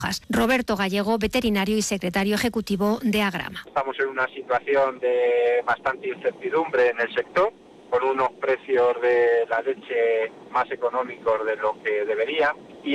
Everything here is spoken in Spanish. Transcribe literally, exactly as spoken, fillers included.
Roberto Gallego, veterinario y secretario ejecutivo de Agrama. Estamos en una situación de bastante incertidumbre en el sector, con unos precios de la leche más económicos de lo que deberían. Y